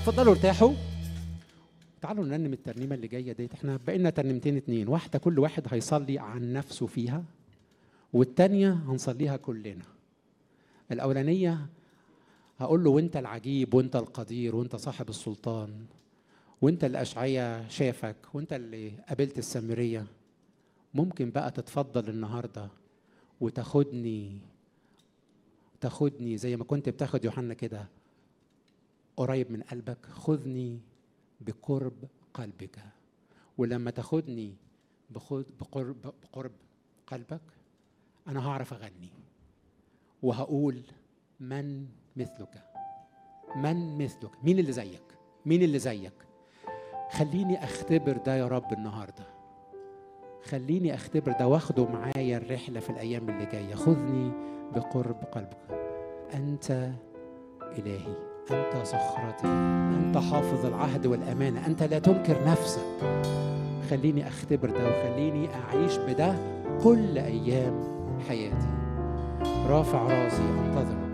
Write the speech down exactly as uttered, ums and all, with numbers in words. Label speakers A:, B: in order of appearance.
A: اتفضلوا ارتاحوا. تعالوا نرنم الترنيمه اللي جايه ديت. احنا بقينا ترنيمتين اتنين، واحده كل واحد هيصلي عن نفسه فيها، والتانيه هنصليها كلنا. الاولانيه هقول له وانت العجيب وانت القدير وانت صاحب السلطان، وانت اللي اشعيا شافك، وانت اللي قابلت السامريه. ممكن بقى تتفضل النهارده وتاخدني تاخدني زي ما كنت بتاخد يوحنا كده قريب من قلبك. خذني بقرب قلبك، ولما تاخدني بخد بقرب بقرب قلبك انا هعرف اغني وهقول من مثلك، من مثلك، مين اللي زيك، مين اللي زيك. خليني اختبر ده يا رب النهارده، خليني اختبر ده واخده معايا الرحله في الايام اللي جايه. خذني بقرب قلبك، انت الهي، انت صخرتي، انت حافظ العهد والامانه، انت لا تنكر نفسك. خليني اختبر ده وخليني اعيش بده كل ايام حياتي. رافع راسي انتظر